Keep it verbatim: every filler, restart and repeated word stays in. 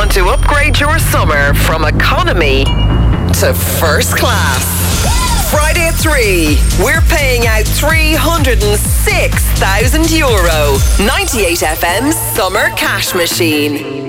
want to upgrade your summer from economy to first class. Friday at three, we're paying out three hundred six thousand euro. ninety-eight F M Summer Cash Machine.